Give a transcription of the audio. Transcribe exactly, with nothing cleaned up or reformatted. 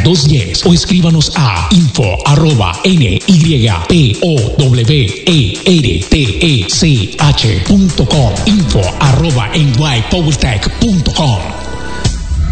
dos uno cero o escríbanos a info arroba n y p o w e r t e c h punto com, info arroba n y powertech punto com.